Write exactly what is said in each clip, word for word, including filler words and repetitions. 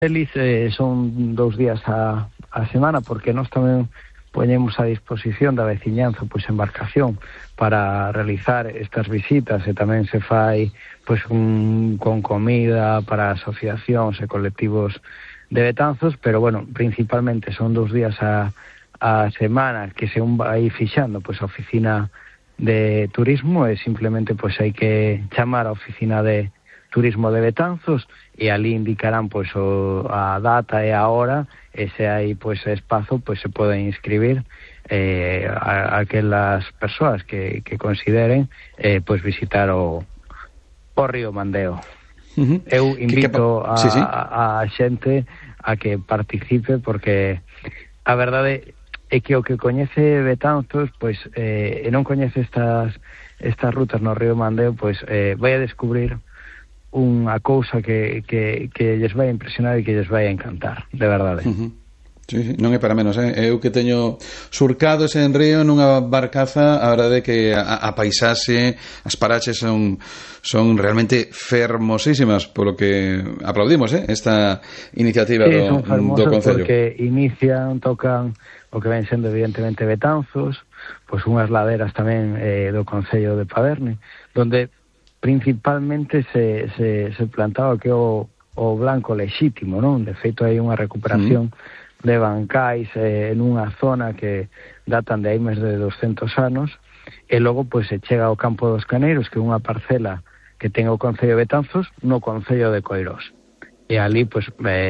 Eles eh, son dous días a, a semana, porque nós tamén poñemos a disposición da veciñanza pois embarcación para realizar estas visitas, e tamén se fai pois un, con comida para asociacións e colectivos de Betanzos, pero bueno, principalmente son dous días a, a semana que se un vai fixando pois a oficina de turismo, e simplemente pois hai que chamar a oficina de turismo de Betanzos e ali indicarán pois o, a data e a hora, e se hai pois espazo pois se poden inscribir eh, a, a aquelas persoas que, que consideren eh, pois visitar o, o río Mandeo. Uh-huh. Eu invito a, sí, sí. a, a xente a que participe, porque a verdade é que o que coñece Betanzos, pois, eh, e non coñece estas estas rutas no río Mandeo, pois eh, vai a descubrir unha cousa que, que, que lles vai a impresionar e que lles vai a encantar, de verdade. Uh-huh. Sí, sí, non é para menos, eh? Eu que teño surcado ese río nunha barcaza, a verdade é que a, a paisaxe, as paraxes son son realmente fermosísimas, polo que aplaudimos, eh, esta iniciativa sí, do, do Concello. Porque inician, tocan o que ven sendo evidentemente Betanzos, pois unhas laderas tamén eh, do Concello de Paderne, donde principalmente se, se, se plantaba que o, o blanco lexítimo, non? De feito hai unha recuperación mm. de bancais eh, en unha zona que datan de aí máis de doscentos anos, e logo pois se chega ao Campo dos Caneiros, que é unha parcela que ten o Concello de Betanzos no Concello de Coirós. E ali pois,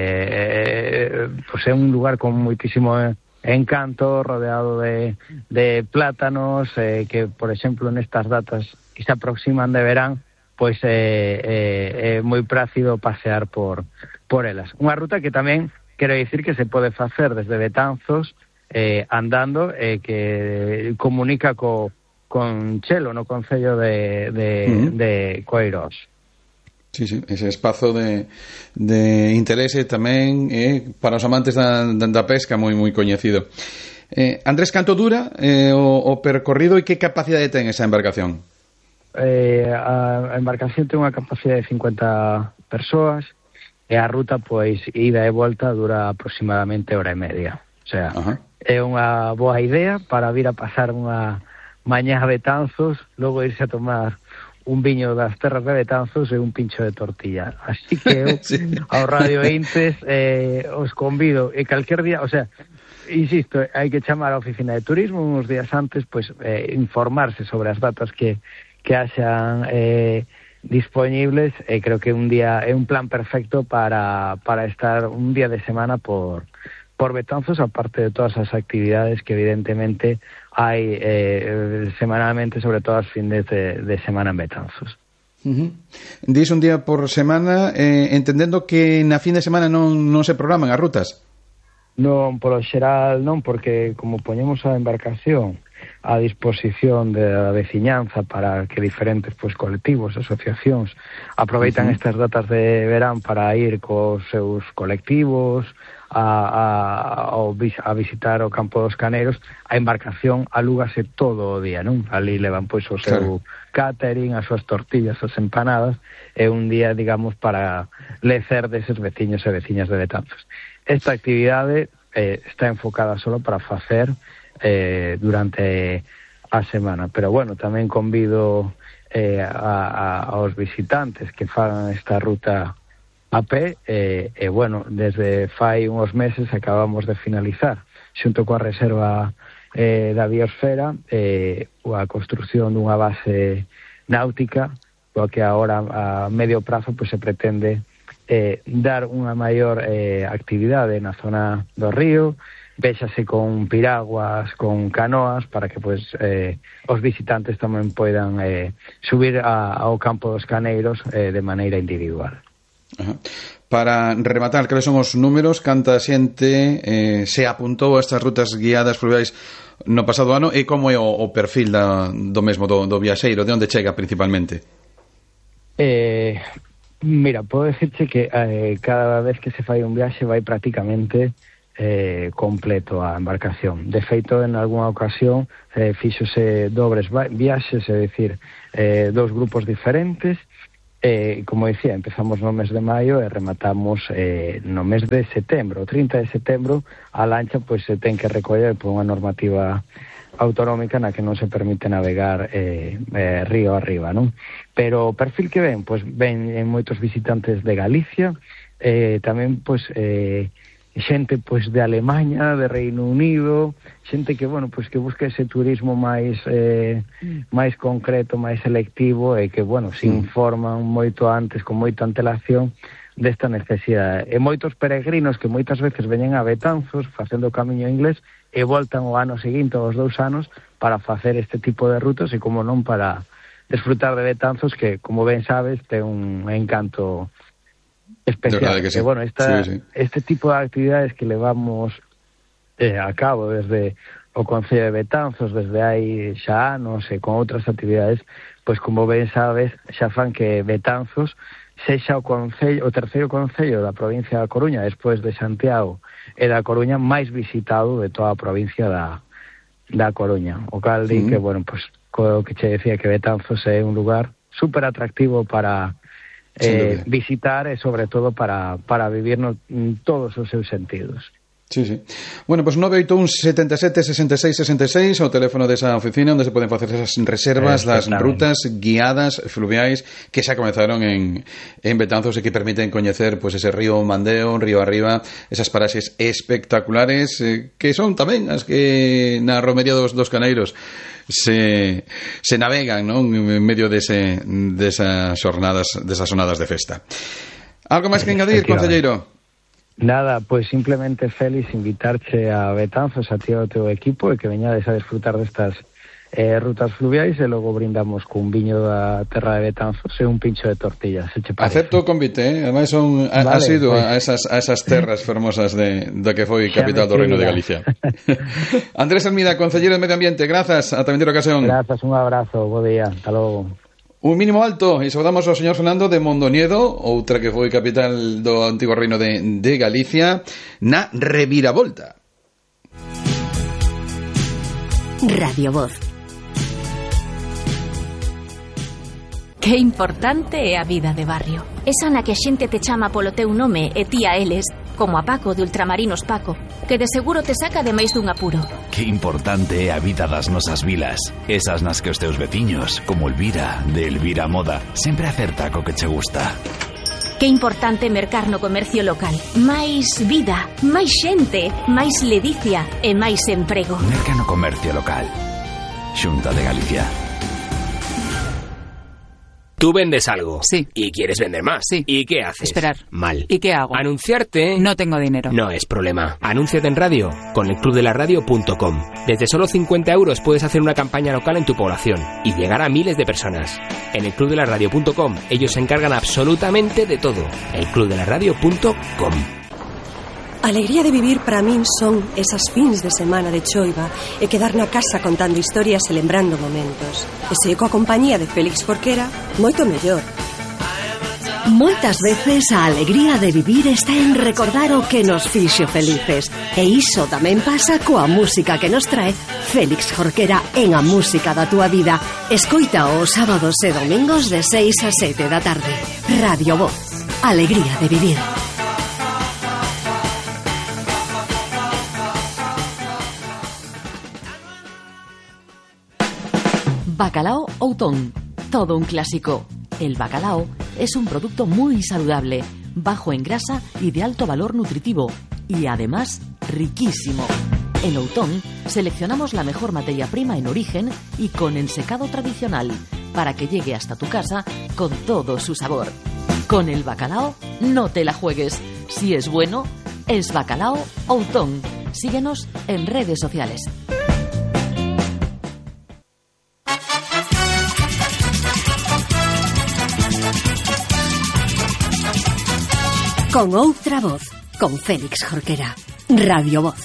eh, pois é un lugar con moitísimo eh, encanto, rodeado de, de plátanos, eh, que, por exemplo, nestas datas que se aproximan de verán, pois é eh, eh, eh, moi prácido pasear por, por elas. Unha ruta que tamén, quero dicir, que se pode facer desde Betanzos, eh, andando, eh, que comunica co, con Chelo, no Concello de, de, uh-huh. de Coirós. Sí, sí, ese espazo de, de interese tamén eh, para os amantes da, da pesca moi moi coñecido. Eh, Andrés, canto dura eh, o, o percorrido e que capacidade ten esa embarcación? Eh, a embarcación ten unha capacidade de cincuenta persoas e a ruta, pois, ida e volta dura aproximadamente hora e media. O sea, uh-huh. é unha boa idea para vir a pasar unha mañá a Betanzos, logo irse a tomar un viño das terras de Betanzos e un pincho de tortilla. Así que eu, sí. ao Radio Intes, eh, os convido, e calquer día, o sea, insisto, hai que chamar á oficina de turismo uns días antes, pois, eh, informarse sobre as datas que, que haxan eh, disponibles, e creo que un día é un plan perfecto para, para estar un día de semana por, por Betanzos, aparte de todas as actividades que evidentemente hai eh, semanalmente, sobre todo as fines de, de semana en Betanzos. Uh-huh. Dís un día por semana, eh, entendendo que na fin de semana non, non se programan as rutas? Non, polo xeral non, porque como poñemos a embarcación a disposición da veciñanza para que diferentes pois, colectivos, asociacións aproveitan uh-huh. estas datas de verán para ir cos seus colectivos a, a, a visitar o Campo dos Caneiros, a embarcación alúgase todo o día, non? Ali levan pois o seu claro. catering, as súas tortillas, as empanadas, é un día, digamos, para lecer deses veciños e veciñas de Betanzos. Esta actividade eh, está enfocada solo para facer eh, durante a semana, pero bueno, tamén convido eh, a, a, aos visitantes que fagan esta ruta a pé, e, eh, eh, bueno, desde fai uns meses acabamos de finalizar, xunto coa reserva eh, da biosfera, eh, a construción dunha base náutica, coa que agora a medio prazo pues, se pretende eh, dar unha maior eh, actividade na zona do río, véxase con piraguas, con canoas, para que pues, eh, os visitantes tamén poidan eh, subir a, ao Campo dos Caneiros eh, de maneira individual. Ajá. Para rematar, cales son os números, canta xente eh, se apuntou a estas rutas guiadas fluviais no pasado ano, e como é o, o perfil da, do mesmo do, do viaxeiro, de onde chega principalmente? Eh, mira, podo decirche que eh, cada vez que se fai un viaxe vai prácticamente eh, completo a embarcación. De feito, en algunha ocasión eh, fíxose dobres viaxes, é dicir, eh, dous grupos diferentes, Eh, como dicía, empezamos no mes de maio e rematamos eh, no mes de setembro. O trinta de setembro a lancha pois se ten que recoller por unha normativa autonómica na que non se permite navegar eh, eh, río arriba, non? Pero o perfil que ven, pois ven en moitos visitantes de Galicia, eh, tamén pois eh, xente pois de Alemaña, de Reino Unido, xente que, bueno, pois que busca ese turismo máis eh, máis concreto, máis selectivo e que, bueno, se informan moito antes, con moita antelación desta necesidade. E moitos peregrinos que moitas veces veñen a Betanzos facendo o camiño inglés e voltan o ano seguinte, aos dous anos, para facer este tipo de rutas e, como non, para desfrutar de Betanzos, que, como ben sabes, ten un encanto especial. Que sí. E, bueno, esta, sí, sí. este tipo de actividades que levamos eh, a cabo desde o Concello de Betanzos, desde hai xa anos, e con outras actividades, pois, como ben sabes, xa fan que Betanzos sexa o concello, o terceiro concello da provincia da Coruña, despois de Santiago e da Coruña, máis visitado de toda a provincia da, da Coruña. O cal di mm. que, bueno, pois, co que che decía, que Betanzos é un lugar super atractivo para Eh, visitar e sobre todo para, para vivir no, todos os seus sentidos. Sí, sí. Bueno, pues nove oito un sete sete sesenta e seis sesenta e seis o teléfono desa oficina onde se poden facer esas reservas das rutas guiadas fluviais que xa comenzaron en, en Betanzos e que permiten coñecer pues, ese río Mandeo, río arriba, esas paraxes espectaculares eh, que son tamén as que na romería dos, dos Caneiros se, se navegan, non? En medio dese, desas jornadas, desas jornadas de festa. Algo máis que engadir, concelleiro? Nada, pois simplemente, Félix, invitarche a Betanzos, a ti e ao teu equipo, e que veñades a desfrutar destas eh, rutas fluviais, e logo brindamos cun viño da terra de Betanzos e un pincho de tortillas, se che parece. Acepto o convite, eh? Ademais son a, vale, asido pues... a, esas, a esas terras fermosas de, de que foi capital do Reino de Galicia. Andrés Hermida, concelleiro de Medio Ambiente, grazas, ata vendera ocasión. Grazas, un abrazo, bo día, hasta logo. Un mínimo alto, e saudamos ao señor Fernando de Mondoñedo, outra que foi capital do antigo reino de, de Galicia, na reviravolta. Radio Voz. Que importante é a vida de barrio. Esa na que a xente te chama polo teu nome e ti a eles, como a Paco de Ultramarinos Paco, que de seguro te saca de máis dun apuro. Que importante é a vida das nosas vilas, esas nas que os teus veciños, como Elvira, de Elvira Moda, sempre acerta co que che gusta. Que importante mercar no comercio local. Máis vida, máis xente, máis ledicia e máis emprego. Merca no comercio local. Xunta de Galicia. Tú vendes algo. Sí. Y quieres vender más. Sí. ¿Y qué haces? Esperar. Mal. ¿Y qué hago? Anunciarte. No tengo dinero. No es problema. Anúnciate en radio con el club de la radio punto com. Desde solo cincuenta euros puedes hacer una campaña local en tu población y llegar a miles de personas. En el club de la radio punto com ellos se encargan absolutamente de todo. el club de la radio punto com. A alegría de vivir para min son esas fins de semana de choiva e quedar na casa contando historias e lembrando momentos. E se coa compañía de Félix Jorquera, moito mellor. Moitas veces a alegría de vivir está en recordar o que nos fixo felices. E iso tamén pasa coa música que nos trae Félix Jorquera en A Música da Túa Vida. Escoita os sábados e domingos de seis a sete da tarde. Radio Voz. Alegría de vivir. Bacalao Outón, todo un clásico. El bacalao es un producto muy saludable, bajo en grasa y de alto valor nutritivo, y además riquísimo. En Outón seleccionamos la mejor materia prima en origen y con ensecado tradicional, para que llegue hasta tu casa con todo su sabor. Con el bacalao no te la juegues. Si es bueno, es Bacalao Outón. Síguenos en redes sociales. Con outra voz, con Félix Jorquera. Radio Voz.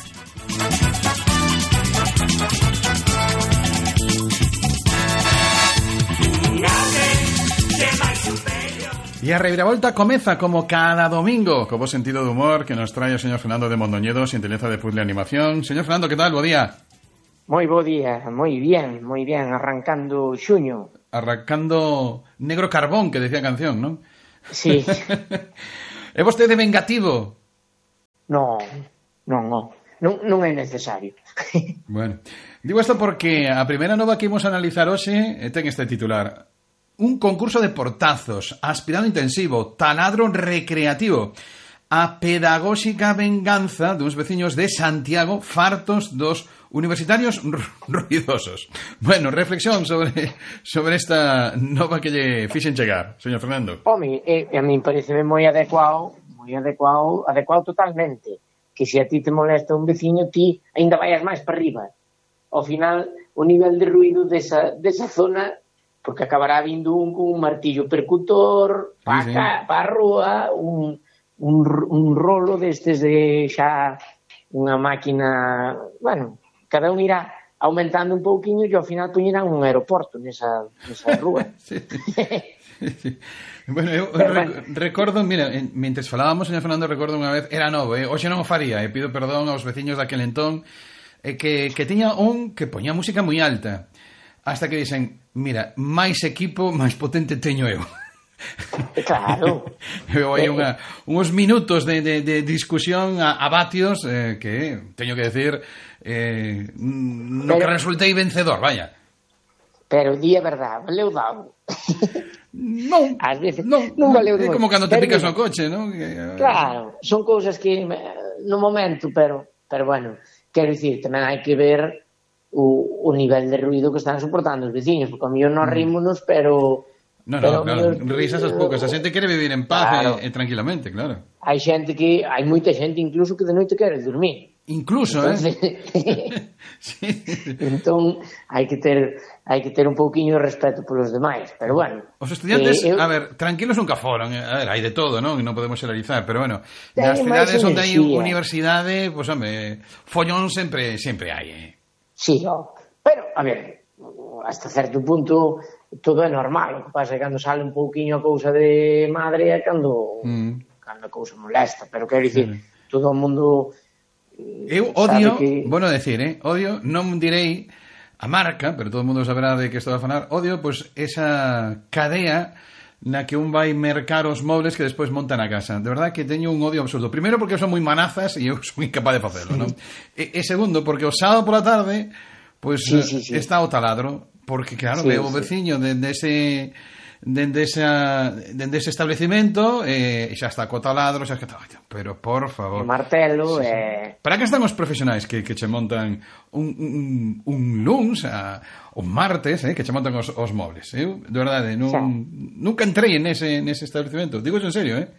E a reviravolta comeza como cada domingo, co bo sentido de humor que nos trae o señor Fernando de Mondoñedo, Xentileza de Puzzle Animación. Señor Fernando, que tal? Bo día. Moi bo día, moi bien, moi bien, arrancando xuño. arrancando negro carbón, que decía a canción, non? Sí. É vostede vengativo? Non, non, non. Non, non é necesario. Bueno, digo isto porque a primeira nova que imos analizar hoxe ten este titular: un concurso de portazos, aspirado intensivo, taladro recreativo, a pedagóxica venganza duns veciños de Santiago fartos dos universitarios ruidosos. Bueno, reflexión sobre sobre esta nova que lle fixen chegar, señor Fernando. Home, eh, a mí pareceme moi adecuado, moi adecuado, adecuado totalmente, que se a ti te molesta un veciño, ti ainda vayas máis para arriba. Ao final, o nivel de ruido desa, desa zona, porque acabará vindo un con un martillo percutor, para sí, sí. pa a rúa, un, un, un rolo destes de xa unha máquina, bueno, cada un irá aumentando un pouquiño e ao final poñerán un aeroporto nesa, nesa rúa. Sí, sí, sí. Bueno, eu Pero, rec bueno. recordo, mira, mentres falábamos, señor Fernando, recordo unha vez, era novo, eh? Hoxe non o faría, e eh? pido perdón aos veciños daquel entón, eh, que, que tiña un que poñía música moi alta, hasta que dicen, mira, máis equipo, máis potente teño eu. Claro. Eu hai unha, uns minutos de, de, de discusión a, a vatios eh, que, teño que decir, eh, no pero, que resultei vencedor, vaya. Pero di a verdade, valeu dado. Non, ás veces non, non valeu é como cando te picas no coche, non? Claro, son cousas que no momento, pero pero bueno, quero dicir, tamén hai que ver o, o nivel de ruido que están soportando os veciños, porque a mellor non rímonos, pero No, no, claro, risas as poucas. A xente quere vivir en paz claro. e, e tranquilamente, claro. Hai xente que, hai moita xente incluso que de noite quere dormir. Incluso, Entonces, eh? sí. Entón, hai que ter hai que ter un pouquiño de respeto polos demais, pero bueno. Os estudiantes, eh, eu... a ver, tranquilos nunca foron, a ver, hai de todo, non? Non podemos xeralizar, pero bueno, nas cidades onde hai universidade, pois, pues, home, follón sempre sempre hai, eh. Sí, no. Pero, a ver, hasta certo punto todo é normal, o que pasa é que cando sale un pouquiño a cousa de madre é cando mm. cando a cousa molesta, pero quero dicir, sí. todo o mundo eu odio, que... bueno decir, eh, odio, non direi a marca, pero todo o mundo saberá de que estou a falar, odio, pois, pues, esa cadea na que un vai mercar os mobles que despois monta na casa. De verdade que teño un odio absurdo. Primeiro porque son moi manazas e eu son incapaz de facelo, non? E, e segundo porque o sábado pola tarde pois pues, sí, sí, sí. está o taladro. Porque, claro, sí, veo o veciño sí. dende ese dende esa dende ese establecimento e eh, xa está co taladro, xa está, pero por favor. O martelo sí, sí. eh... Para que están os profesionais que, que che montan un, un, un luns a, un martes, eh, que che montan os, os mobles. Eu, de verdade, non, sí. nunca entrei nese, nese establecimento. Digo eso en serio, eh?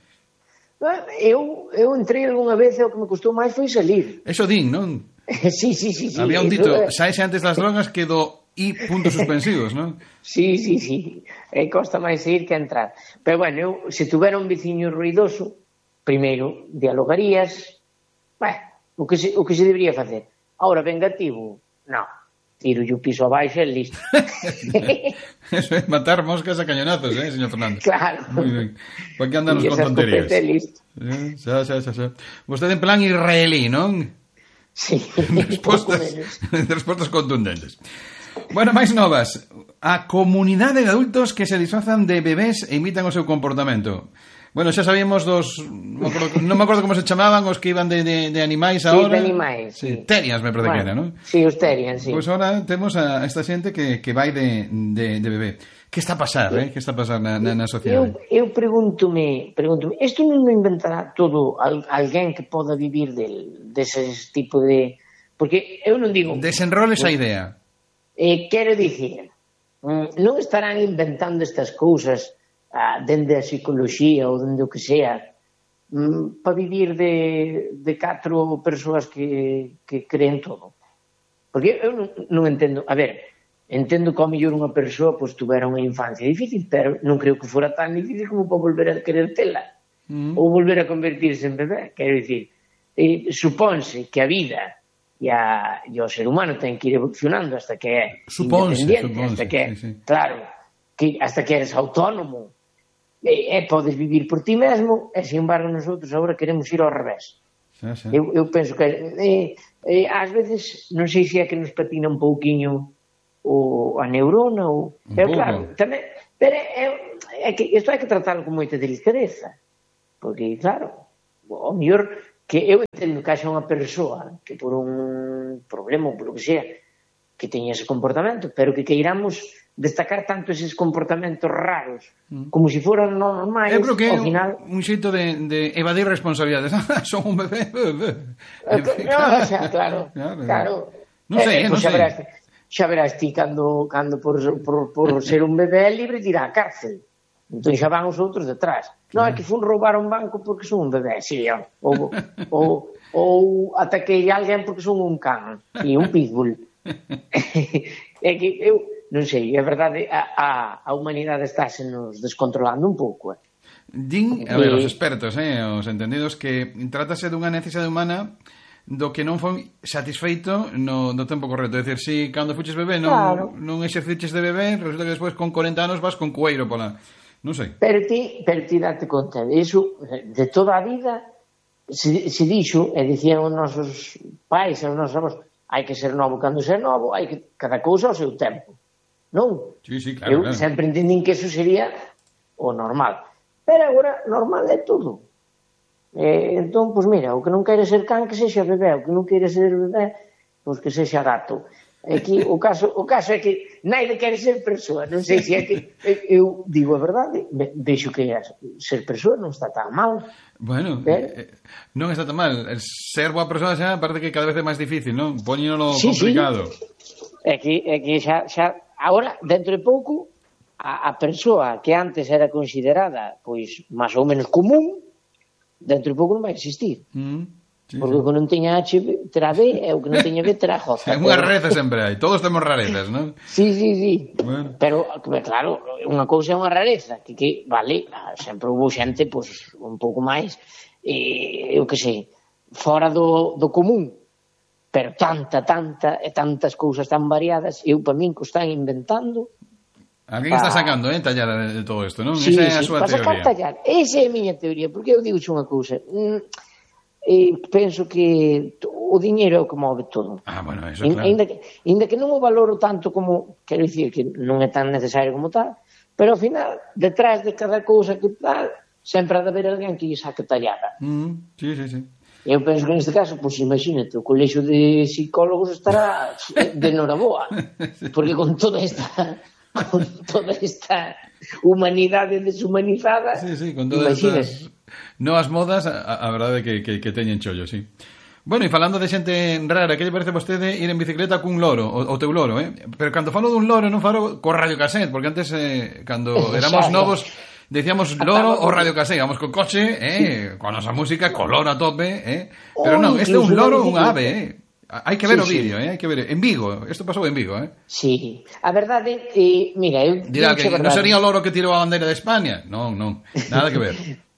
Eu, eu entrei algunha vez e o que me custou máis foi salir. Eso din, non? sí, sí, sí, sí. Había un dito, saese antes das drogas que do e puntos suspensivos, non? Sí, sí, sí. E costa máis ir que entrar. Pero bueno, eu, se tuvera un veciño ruidoso, primeiro dialogarías, bueno, o que se, o que se debería facer. Ahora, vengativo, non. Tiro o piso abaixo e listo. Eso é matar moscas a cañonazos, eh, señor Fernando? Claro. Muy ben. ¿Por que andanos con tonterías? Eh, xa, xa, xa, xa. Vostede en plan israelí, non? Sí. Respostas, respostas contundentes. Bueno, máis novas. A comunidade de adultos que se disfrazan de bebés e imitan o seu comportamento. Bueno, xa sabíamos dos... Non me acordo, non me acordo como se chamaban os que iban de, de, de animais agora. Sí, de animais. Sí. Sí. Terians, me parece bueno, que era, non? Sí, os terians, sí. Pois pues ahora temos a esta xente que, que vai de, de, de bebé. Que está a pasar, eh? Que está a pasar na, na, na sociedade? Eu, eu pregúntome, pregúntome, isto non inventará todo al, alguén que poda vivir del, dese tipo de... Porque eu non digo... Desenroles a idea. Eh, quero dicir, non estarán inventando estas cousas ah, dende a psicoloxía ou dende o que sea mm, para vivir de, de catro persoas que, que creen todo. Porque eu non, non entendo, a ver, entendo que ao mellor unha persoa pois, tuvera unha infancia difícil, pero non creo que fora tan difícil como para volver a querer tela mm. ou volver a convertirse en bebé. Quero dicir, eh, supónse que a vida e, a, e o ser humano ten que ir evolucionando hasta que é suponse, independiente, suponse, hasta que, sí, sí. claro, que hasta que eres autónomo e, e podes vivir por ti mesmo, e sin embargo nosotros agora queremos ir ao revés. Sí, sí. Eu, eu penso que eh, eh, ás veces non sei se é que nos patina un pouquiño o a neurona, o... pero claro, tamén, pero é, é que isto hai que tratarlo con moita delicadeza, porque, claro, o mellor que eu entendo que haxa unha persoa que por un problema ou por lo que sea, que teña ese comportamento, pero que queiramos destacar tanto eses comportamentos raros como se si foran normais. Eu creo que é final... un xeito de, de evadir responsabilidades. Son un bebé. No, xa, claro, claro. Non sei, eh, non sei. Xa verás ti cando, cando por, por, por ser un bebé libre dirá a cárcel. Entón xa van os outros detrás. Non, é que fun roubar un banco porque son un bebé, sí, ou, ou, ou ataquei a alguén porque son un can, e un pitbull. É que eu non sei, é verdade, a, a, a humanidade está se nos descontrolando un pouco. Eh? Din, a ver, os expertos, eh, os entendidos, que trátase dunha necesidade humana do que non foi satisfeito no, no tempo correcto. É dicir, si cando fuches bebé non, claro. non exerciches de bebé, resulta que despois con corenta anos vas con cueiro pola... Non sei. Pero ti, pero ti date conta, iso de toda a vida se, se dixo, e dicían os nosos pais e os nosos avós, hai que ser novo cando ser novo, hai que cada cousa ao seu tempo. Non? Sí, sí, claro, eu claro. sempre entendín que eso sería o normal. Pero agora normal é todo. Eh, entón, pois mira, o que non queira ser can que sexa bebé, o que non queira ser bebé, pois que sexa gato. Aquí o caso, o caso é que naide quere ser persoa, non sei se é que eu digo a verdade, vexo que ser persoa non está tan mal. Bueno, eh, non está tan mal. El ser boa persoa xa parece que cada vez é máis difícil, non? Poñénolo sí, complicado. Sí. É que, é que xa, xa agora, dentro de pouco, a, a persoa que antes era considerada pois máis ou menos común, dentro de pouco non vai existir. Mm, sí, porque sí. O que non teña H terá B, e o que non teña B terá J. É unha rareza sempre hai, todos temos rarezas, non? Sí, sí, sí. Bueno. Pero, claro, unha cousa é unha rareza, que, que vale, sempre houve xente pois, un pouco máis, eh, eu que sei, fora do, do común. Pero tanta, tanta, e tantas cousas tan variadas, eu para min que o están inventando. Alguén pa... está sacando, eh, tallada de todo isto, non? Sí, esa é a sí, súa para teoría. Sacar tallar. Esa é a miña teoría, porque eu digo unha cousa. Mm, eh, penso que o diñeiro é o que move todo. Ah, bueno, eso é claro. Ainda que, ainda que non o valoro tanto como, quero dicir, que non é tan necesario como tal, pero ao final, detrás de cada cousa que tal, sempre ha de haber alguén que lle saque tallada. Mm, sí, sí, sí. Eu penso que neste caso, pois imagínate, o colexo de psicólogos estará de noraboa, porque con toda esta con toda esta humanidade deshumanizada, sí, sí, con todas estas novas modas, a, a verdade que, que, que teñen chollo, sí. Bueno, e falando de xente rara, que lle parece a vostede ir en bicicleta cun loro, o, o teu loro, eh? Pero cando falo dun loro non falo co radiocassette, porque antes, eh, cando éramos novos, decíamos loro o radiocassette, íbamos co coche, eh, con nosa música, co loro a tope, eh? Pero non, este é un loro, un ave, eh? Hai que ver sí, o vídeo, sí. eh? Hai que ver. En Vigo, isto pasou en Vigo, eh? Sí, a verdade, eh, mira, eu... Dirá que non sería o loro que tirou a bandeira de España? Non, non, nada que ver.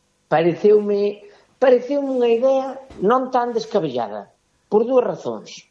Pareceume... Pareceume unha idea non tan descabellada, por dúas razóns.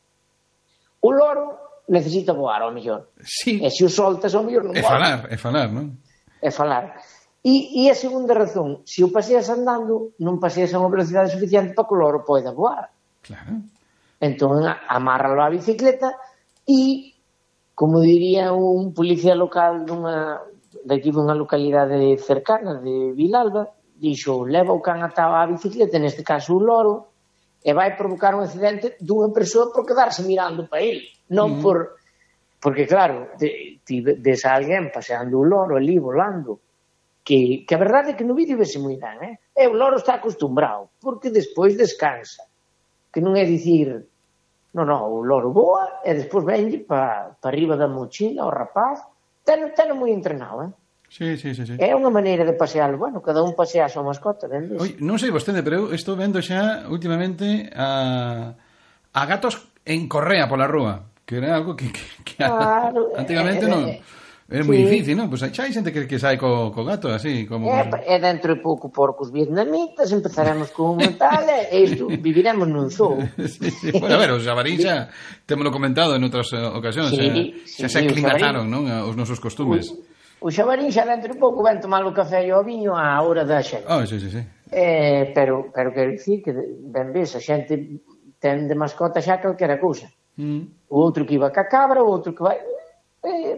O loro necesita voar, ao mellor. Sí. E se o soltas, ao mellor non voa. É falar, é falar, non? É falar. E, e a segunda razón, se o paseas andando, non paseas a unha velocidade suficiente para que o loro poida voar. Claro. Entón, amárralo á bicicleta e, como diría un policía local dunha, daqui dunha localidade cercana de Vilalba, dixo, leva o can atado á bicicleta, neste caso o loro, e vai provocar un accidente dunha persoa por quedarse mirando para ele, non mm. por... Porque, claro, de, ti des a alguén paseando o loro ali, volando, que, que a verdade é que no vídeo vese moi ben, eh? E o loro está acostumbrado, porque despois descansa. Que non é dicir, non, non, o loro voa, e despois venlle para pa arriba da mochila, o rapaz, teno, teno moi entrenado, eh? Sí, sí, sí, sí. É unha maneira de pasealo. Bueno, cada un pasea a súa mascota, vendes? Oi, non sei vostede, pero eu estou vendo xa últimamente a, a gatos en correa pola rúa, que era algo que, que, que claro, antigamente eh, non... Eh, é moi sí. difícil, non? Pois pues xa hai xente que, que sai co, co gato, así, como... É, é dentro de pouco porcos vietnamitas, empezaremos con un tal, e isto, viviremos nun zoo. Sí, sí. Bueno, a ver, os xabarín xa, témolo comentado en outras ocasións, sí, xa, xa sí, se aclimataron, non? Os nosos costumes. Uy. O xabarín xa dentro de pouco ven tomar o café e o viño á hora da xente. Ah, sí, sí, sí. Eh, pero, pero quero dicir que ben ves, a xente ten de mascota xa calquera cousa. Mm. O outro que iba ca cabra, o outro que vai... É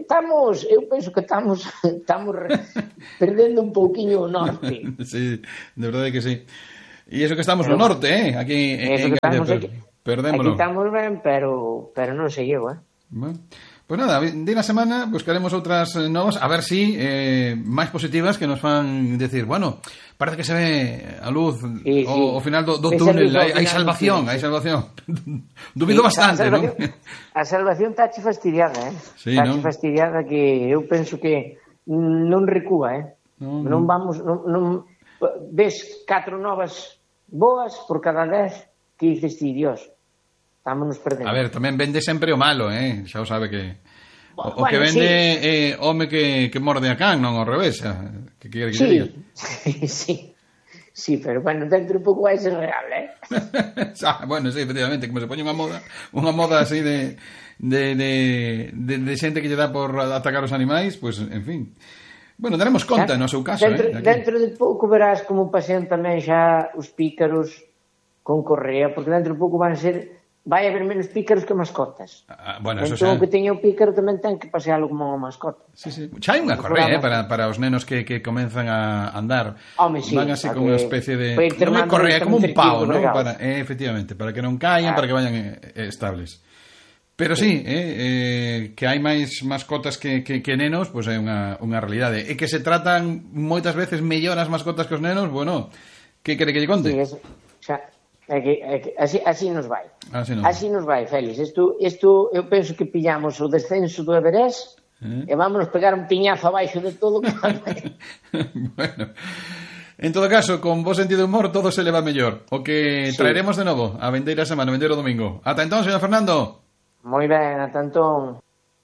estamos, eu penso que estamos estamos perdendo un pouquiño o norte. Sí, de verdade que sí. E iso que estamos pero, no norte, eh, aquí en Galicia, per, perdémolo. Aquí estamos ben, pero pero non sei eu, eh. Bueno. Pois pues nada, de na semana buscaremos outras novas, a ver si eh, máis positivas que nos fan decir, bueno, parece que se ve a luz sí, o, sí. o final do, do túnel, hai, hai salvación, hai salvación. Dubido sí, bastante, non? A salvación está che fastidiada, eh? Sí, está che fastidiada que eu penso que non recúa, eh? No, non vamos, non, non ves catro novas boas por cada dez que dices ti, Dios. Estámonos perdendo. A ver, tamén vende sempre o malo, eh? Xa o sabe que... O, bueno, o que vende é sí. eh, home que, que morde a can, non ao revés, xa. Que quere que sí. diga? Sí, sí. Sí, pero bueno, dentro un pouco vai ser real, eh? ah, bueno, sí, efectivamente, como se pone unha moda, unha moda así de, de, de, de, de xente que lle dá por atacar os animais, pues, en fin... Bueno, daremos conta, no seu caso, dentro, eh? Aquí. Dentro de pouco verás como pasean tamén xa os pícaros con correa, porque dentro de pouco van ser... vai haber menos pícaros que mascotas. Ah, bueno, eso entón, xa... o que teña o pícaro tamén ten que pasealo como unha mascota. Sí, sí. Xa hai unha correa, eh, para, para os nenos que, que comenzan a andar. Home, sí. Van así como unha especie de... Non é correa, como un pau, ¿no? Para, eh, efectivamente, para que non caian, ah. para que vayan eh, estables. Pero sí, eh, eh, que hai máis mascotas que, que, que nenos, pois pues é unha, unha realidade. E que se tratan moitas veces mellor as mascotas que os nenos, bueno, que quere que lle conte? Sí, eso, xa... É que, é que así, así nos vai. Así nos, así nos vai, Félix. Isto, isto, eu penso que pillamos o descenso do Everest eh? e vámonos pegar un piñazo abaixo de todo. Bueno, en todo caso, con bo sentido de humor todo se le va mellor. O que sí. traeremos de novo a vendeira semana, a vendeiro domingo. Ata entón, señor Fernando. Moi ben, ata entón.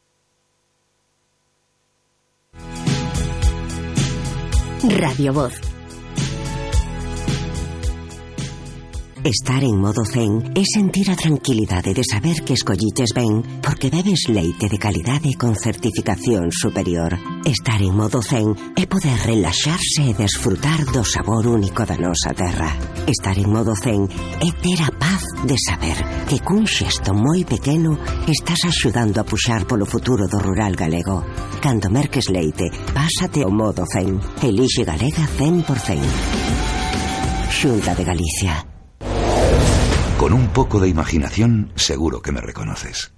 Radio Voz. Estar en modo zen é sentir a tranquilidade de saber que escolliches ben porque bebes leite de calidade con certificación superior. Estar en modo zen é poder relaxarse e desfrutar do sabor único da nosa terra. Estar en modo zen é ter a paz de saber que cun xesto moi pequeno estás axudando a puxar polo futuro do rural galego. Cando merques leite, pásate ao modo zen. Elixe Galega cen por cen. Xunta de Galicia. Con un poco de imaginación, seguro que me reconoces.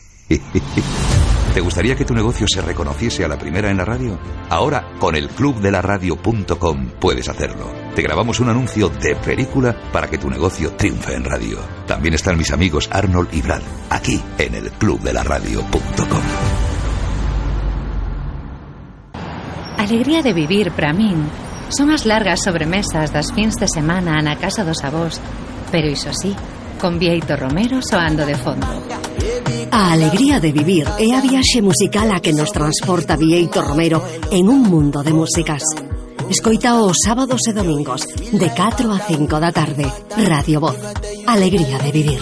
¿Te gustaría que tu negocio se reconociese a la primera en la radio? Ahora, con el club de la radio punto com puedes hacerlo. Te grabamos un anuncio de película para que tu negocio triunfe en radio. También están mis amigos Arnold y Brad, aquí en el club de la radio punto com. Alegría de vivir para min son as largas sobremesas das fins de semana na casa dos avós. Pero iso sí, con Bieito Romero soando de fondo. A alegría de vivir é a viaxe musical a que nos transporta Bieito Romero en un mundo de músicas. Escoita os sábados e domingos de catro a cinco da tarde. Radio Voz. Alegría de vivir.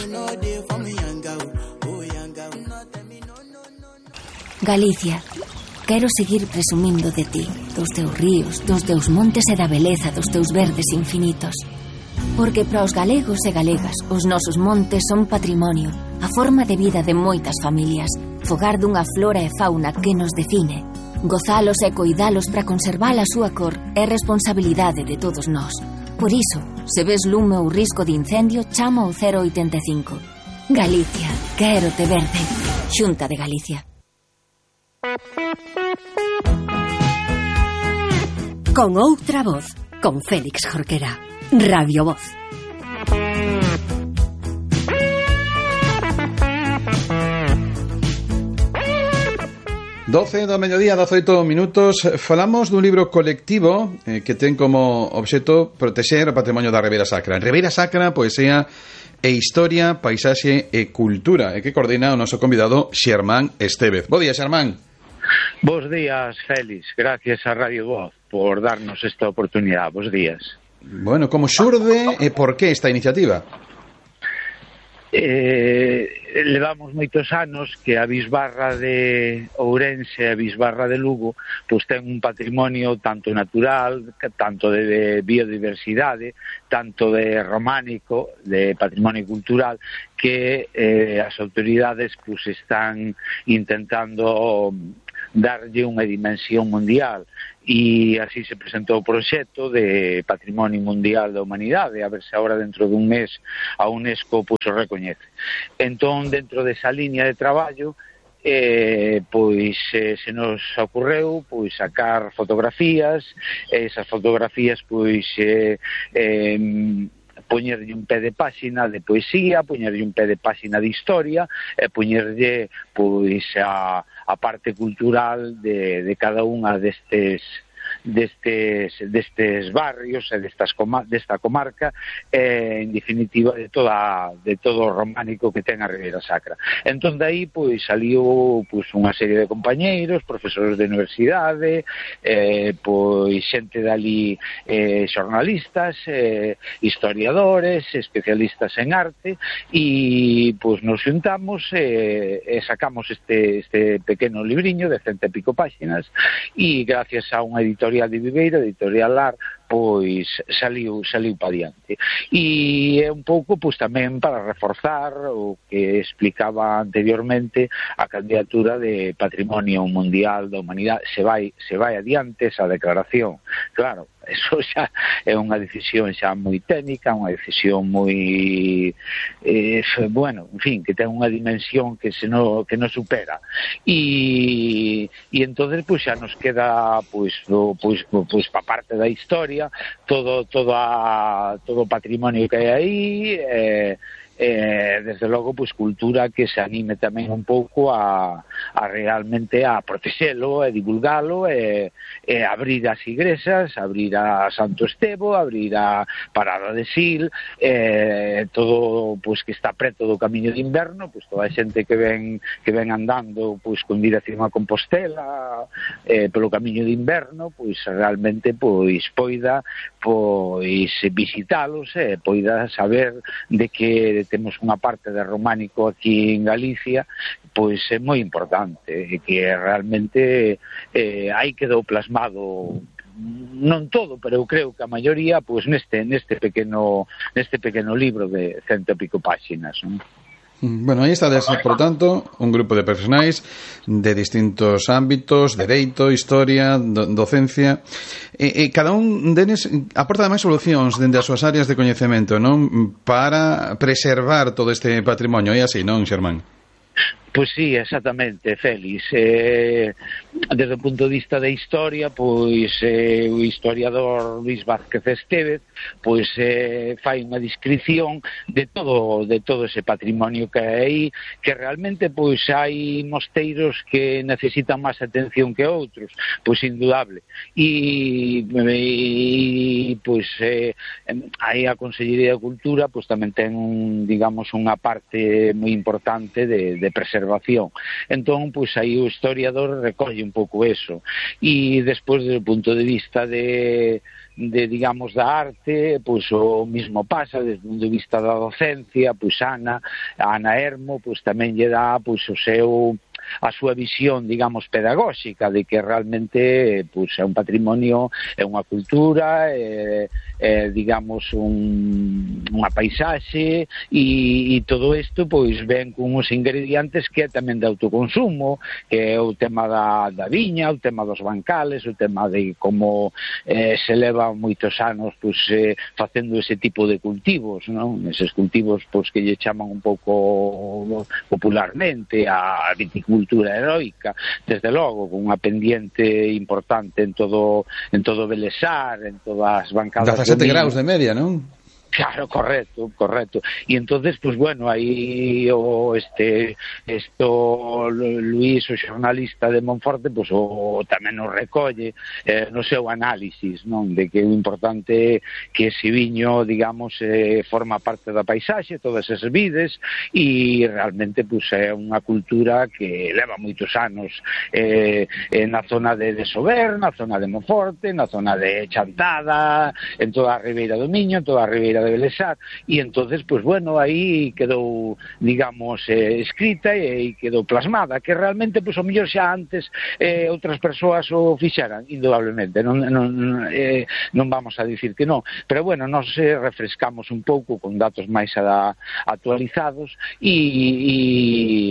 Galicia, quero seguir presumindo de ti, dos teus ríos, dos teus montes e da beleza dos teus verdes infinitos. Porque para os galegos e galegas os nosos montes son patrimonio, a forma de vida de moitas familias, fogar dunha flora e fauna que nos define. Gozalos e coidalos para conservar a súa cor é responsabilidade de todos nós. Por iso, se ves lume ou risco de incendio, chama ao cero oitenta e cinco. Galicia, quero te verde. Xunta de Galicia. Con outra voz, con Félix Jorquera. Radio Voz. doce do mediodía, dezaoito minutos. Falamos dun libro colectivo eh, que ten como obxeto protexer o patrimonio da Ribeira Sacra. En Ribeira Sacra, poesía e historia, paisaxe e cultura, e que coordina o noso convidado Xermán Estévez. Bo día, Xermán. Bos días, Félix. Gracias a Radio Voz por darnos esta oportunidade. Bos días. Bueno, como xurde e por que esta iniciativa? Eh, levamos moitos anos que a Bisbarra de Ourense e a Bisbarra de Lugo pois ten un patrimonio tanto natural, tanto de biodiversidade, tanto de románico, de patrimonio cultural, que eh, as autoridades pois están intentando darlle unha dimensión mundial, e así se presentou o proxecto de Patrimonio Mundial da Humanidade, a ver se agora dentro dun mes a UNESCO pois o recoñece. Entón, dentro desa liña de traballo, eh, pois eh, se nos ocorreu pois sacar fotografías, esas fotografías pois eh, eh, poñerlle un pé de páxina de poesía, poñerlle un pé de páxina de historia e poñerlle pois a, a parte cultural de, de cada unha destes destes, destes barrios e destas coma, desta comarca e, en definitiva, de toda de todo o románico que ten a Ribeira Sacra. Entón, dai, pois, saliu pois, unha serie de compañeiros, profesores de universidade, eh, pois, xente dali, eh, xornalistas, eh, historiadores, especialistas en arte, e, pois, nos juntamos e, e sacamos este, este pequeno libriño de cento e pico páxinas, e gracias a unha editorial de Viveiro, editorial Lar, pois saliu, saliu pa diante. E é un pouco, pois tamén para reforzar o que explicaba anteriormente a candidatura de Patrimonio Mundial da Humanidade. Se vai, se vai adiante esa declaración. Claro, eso xa é unha decisión xa moi técnica, unha decisión moi eh, bueno, en fin, que ten unha dimensión que se no, que no supera. E, e entonces pois xa nos queda pois do, pois, pois pa parte da historia, todo todo a, todo o patrimonio que hai aí, eh, eh, desde logo, pois, cultura que se anime tamén un pouco a, a realmente a protexelo e divulgalo e, e abrir as igrexas, abrir a Santo Estevo, abrir a Parada de Sil, eh, todo, pois, que está preto do camiño de inverno, pois, toda a xente que ven que ven andando, pois, con dirección a Compostela, eh, polo camiño de inverno, pois, realmente, pois, poida, pois, visitalos e eh, poida saber de que temos unha parte de románico aquí en Galicia, pois é moi importante, que realmente eh, aí quedou plasmado non todo, pero eu creo que a maioría pois neste neste pequeno neste pequeno libro de cento e pico páxinas, non? Bueno, aí está, por tanto, un grupo de profesionais de distintos ámbitos, dereito, historia, do, docencia, e, e cada un deles aporta ademais solucións dende as súas áreas de coñecemento, non? Para preservar todo este patrimonio, e así, non, Xermán? Pois sí, exactamente, Félix. Eh, desde o punto de vista da historia, pois eh, o historiador Luis Vázquez Estévez pois eh, fai unha descripción de todo de todo ese patrimonio que hai aí, que realmente pois hai mosteiros que necesitan máis atención que outros, pois indudable. E, e pois eh, aí a Consellería de Cultura pois tamén ten un, digamos, unha parte moi importante de, de preservación. Entón, pois aí o historiador recolle un pouco eso. E despois, desde o punto de vista de, de digamos, da arte, pois o mismo pasa, desde o punto de vista da docencia, pois Ana, Ana Hermo, pois tamén lle dá pois o seu a súa visión, digamos, pedagóxica de que realmente pois, é un patrimonio, é unha cultura, é, é digamos, un, unha paisaxe e, e todo isto pois ven con uns ingredientes que é tamén de autoconsumo, que é o tema da, da viña, o tema dos bancales, o tema de como eh, se leva moitos anos pois, eh, facendo ese tipo de cultivos, non? Eses cultivos pois, que lle chaman un pouco popularmente a viticultura cultura heroica, desde logo, con unha pendiente importante en todo en todo Belesar, en todas as bancadas. dezasete graus de media, non? Claro, correcto, correcto. E entonces, pues bueno, aí o este esto Luís, o xornalista de Monforte, pues o tamén o recolle eh, no seu análisis, non? De que o importante que ese viño, digamos, eh, forma parte da paisaxe, todas esas vides, e realmente pues é unha cultura que leva moitos anos eh, na zona de, de Sober, na zona de Monforte, na zona de Chantada, en toda a Ribeira do Miño, en toda a Ribeira de Belesar, e entonces, pues bueno, aí quedou, digamos, eh, escrita e quedou plasmada, que realmente, pues o mellor xa antes eh, outras persoas o fixeran, indudablemente, non, non, eh, non vamos a dicir que non, pero bueno, nos eh, refrescamos un pouco con datos máis a, actualizados e, e,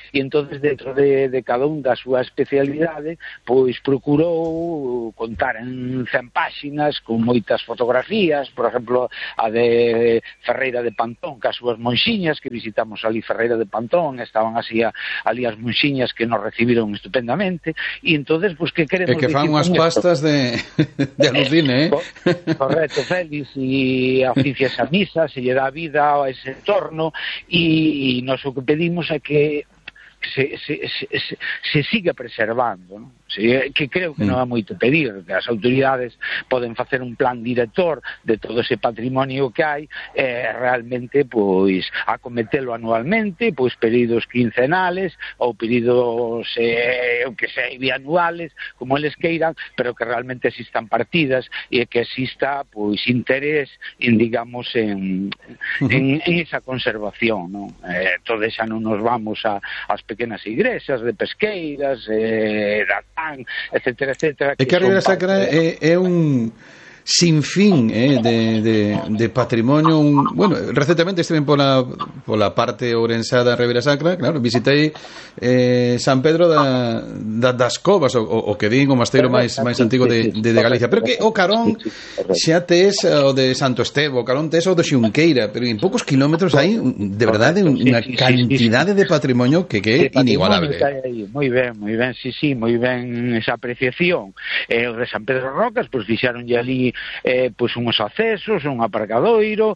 e entonces dentro de, de cada un da súa especialidade, pois procurou contar en cen páxinas con moitas fotografías, por exemplo, a de Ferreira de Pantón, que as súas monxiñas, que visitamos ali Ferreira de Pantón, estaban así a, ali as monxiñas que nos recibiron estupendamente, e entonces, pois, que queremos dicir? E que fan unhas pastas de, de alucine, eh? Correcto, Félix, e oficias a misa, se lle dá vida a ese entorno, e, e nos o que pedimos é que se, se, se, se, se siga preservando, non? Se, que creo que non é moito pedir, que as autoridades poden facer un plan director de todo ese patrimonio que hai, e realmente pois acometelo anualmente, pois períodos quincenales ou períodos eh, que sei, bianuales, como eles queiran, pero que realmente existan partidas e que exista pois interés en, digamos, en, en, en esa conservación, non? Eh, todos xa non nos vamos a, as pequenas igrexas de pesqueiras, eh, da etcétera, etcétera. É que a Ribeira Sacra é, é un sinfín eh, de, de, de patrimonio. Un, bueno, recentemente estive pola, pola parte ourensada da Ribeira Sacra, claro, visitei eh, San Pedro da, da, das Covas, o, o que din o mosteiro máis, máis antigo de, de, de Galicia, pero que o carón xa tes o de Santo Estevo, o carón tes o de Xunqueira, pero en poucos kilómetros hai de verdade unha cantidade de patrimonio que, que é inigualable. Moi ben, moi ben, sí, sí, moi ben esa apreciación. Eh, o de San Pedro Rocas, pois fixaronlle ali eh, pois unhos accesos, un aparcadoiro,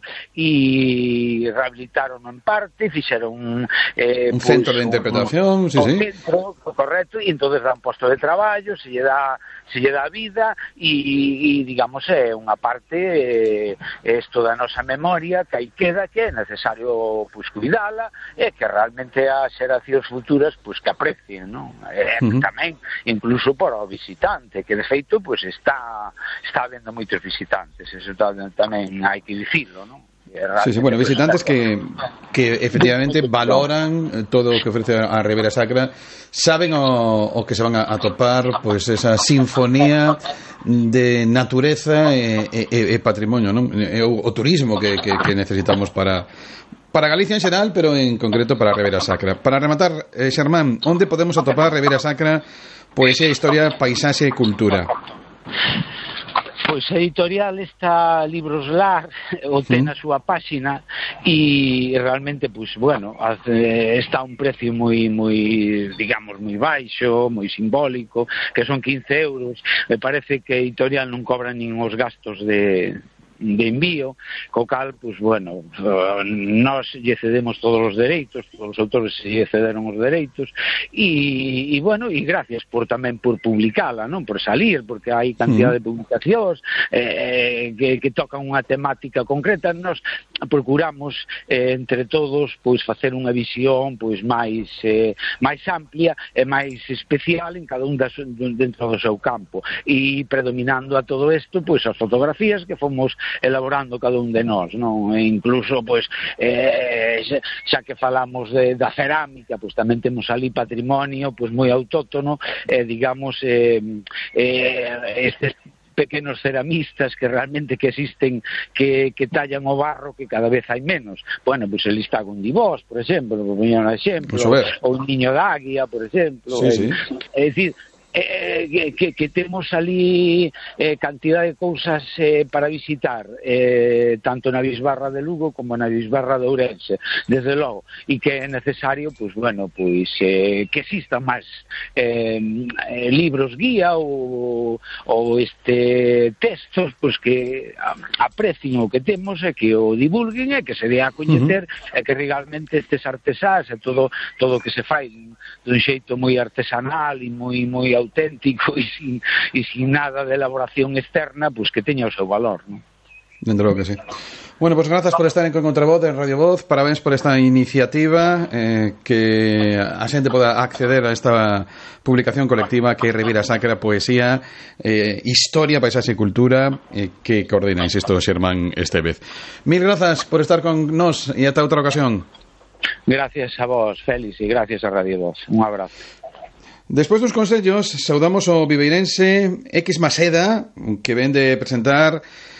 e rehabilitaron en parte, fixeron eh, un centro pois, de interpretación, un, sí, un sí. centro, correcto, e entonces dan posto de traballo, se lle dá, se lle dá vida, e, e digamos, é unha parte eh, isto da nosa memoria que aí queda, que é necesario pois cuidala, e que realmente as xeracións futuras pois que aprecien, non? Eh, uh-huh. Tamén, incluso para o visitante, que de feito pois está está habendo moitos visitantes, eso tamén hai que dicirlo, non? Sí, sí, bueno, visitantes que, que efectivamente valoran todo o que ofrece a Ribeira Sacra, saben o, o que se van a, a topar, pois pues, esa sinfonía de natureza e, e, e patrimonio, non? E o, o turismo que, que, que necesitamos para para Galicia en xeral, pero en concreto para a Ribeira Sacra. Para rematar, eh, Xermán, onde podemos atopar Ribeira Sacra, poesía, historia, paisaxe e cultura? Pois a editorial está Libros Lar, o ten a súa páxina, e realmente, pois, bueno, está a un precio moi, moi, digamos, moi baixo, moi simbólico, que son quince euros. Me parece que a editorial non cobra nin os gastos de... de envío, co cal, pues bueno, nós lle cedemos todos os dereitos, todos os autores lle cederon os dereitos, e, e bueno, e gracias por tamén por publicala, non? Por salir, porque hai cantidad de publicacións eh, que, que tocan unha temática concreta. Nós procuramos eh, entre todos pois facer unha visión pois máis eh, máis amplia e máis especial en cada un das, dentro do seu campo, e predominando a todo isto pois as fotografías que fomos elaborando cada un de nós, non? E incluso, pois, eh, xa que falamos de, da cerámica, pois tamén temos ali patrimonio, pois, moi autóctono, eh, digamos, eh, eh, estes pequenos ceramistas que realmente que existen, que, que tallan o barro, que cada vez hai menos. Bueno, pois el está con Divós, por exemplo, por poñer un exemplo, ou un niño da águia, por exemplo. Sí, sí. É dicir, Eh, que, que temos ali eh, cantidad de cousas eh, para visitar, eh, tanto na Bisbarra de Lugo como na Bisbarra de Ourense, desde logo, e que é necesario, pois, bueno, pois, eh, que existan máis eh, eh, libros guía ou, ou este textos, pois, que aprecien o que temos e que o divulguen e que se dé a coñecer, uh-huh. e que realmente estes artesáns e todo todo o que se fai dun xeito moi artesanal e moi moi auténtico e sin, e sin nada de elaboración externa, pues que teña o seu valor, ¿no? Dentro que sí. Bueno, pues grazas por estar en Contravoz, en Radio Voz, parabéns por esta iniciativa, eh, que a xente poda acceder a esta publicación colectiva que é Ribeira Sacra, poesía, eh, historia, paisaxe e cultura, eh, que coordina, insisto, Xermán Estévez. Mil grazas por estar con nos e ata outra ocasión. Gracias a vos, Félix, e gracias a Radio Voz. Un abrazo. Despois dos consellos, saudamos o viveirense X Maseda, que ven de presentar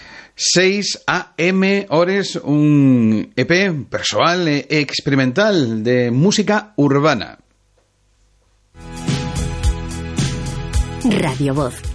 seis A M Ores, un E P persoal e experimental de música urbana. Radio Voz,